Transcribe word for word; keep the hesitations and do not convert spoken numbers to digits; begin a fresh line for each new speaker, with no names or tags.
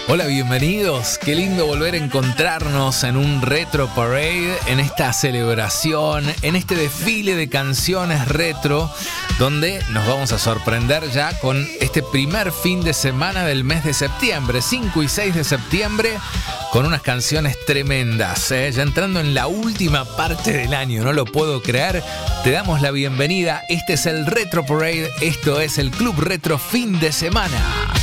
Hola, bienvenidos. Qué lindo volver a encontrarnos en un Retro Parade, en esta celebración, en este desfile de canciones retro, donde nos vamos a sorprender ya con este primer fin de semana del mes de septiembre, cinco y seis de septiembre, con unas canciones tremendas, ¿eh? Ya entrando en la última parte del año, no lo puedo creer. Te damos la bienvenida. Este es el Retro Parade, esto es el Club Retro Fin de Semana.